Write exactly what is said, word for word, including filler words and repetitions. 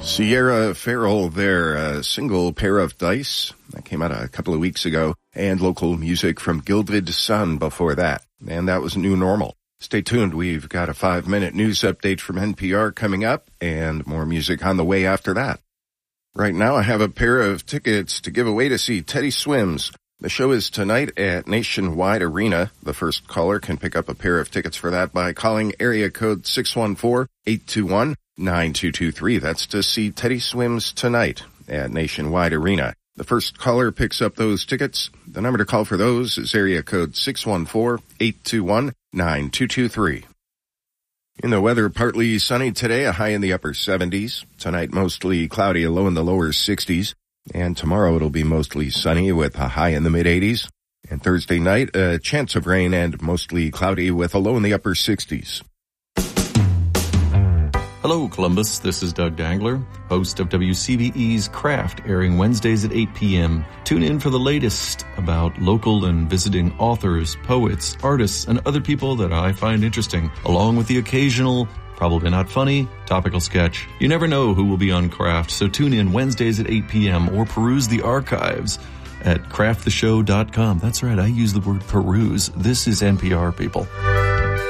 Sierra Farrell there, a single pair of dice that came out a couple of weeks ago, and local music from Gilded Sun before that. And that was New Normal. Stay tuned. We've got a five-minute news update from N P R coming up and more music on the way after that. Right now, I have a pair of tickets to give away to see Teddy Swims. The show is tonight at Nationwide Arena. The first caller can pick up a pair of tickets for that by calling area code six one four, eight two one, nine two two three. That's to see Teddy Swims tonight at Nationwide Arena. The first caller picks up those tickets. The number to call for those is area code six one four, eight two one, nine two two three. In the weather, partly sunny today, a high in the upper seventies. Tonight, mostly cloudy, a low in the lower sixties. And tomorrow, it'll be mostly sunny with a high in the mid-eighties. And Thursday night, a chance of rain and mostly cloudy with a low in the upper sixties. Hello, Columbus. This is Doug Dangler, host of W C B E's Craft, airing Wednesdays at eight p.m. Tune in for the latest about local and visiting authors, poets, artists, and other people that I find interesting, along with the occasional, probably not funny, topical sketch. You never know who will be on Craft, so tune in Wednesdays at eight p.m. or peruse the archives at craft the show dot com. That's right, I use the word peruse. This is N P R, people.